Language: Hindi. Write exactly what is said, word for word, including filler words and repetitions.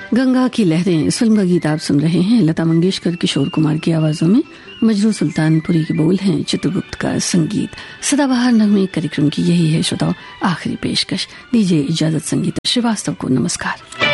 गंगा की लहरें इस फिल्म का गीत आप सुन रहे हैं। लता मंगेशकर, किशोर कुमार की आवाजों में मजरू सुल्तानपुरी के बोल हैं, चित्रगुप्त का संगीत। सदाबहार नगमे कार्यक्रम की यही है श्रोताओ आखिरी पेशकश। दीजिए इजाजत संगीत श्रीवास्तव को। नमस्कार।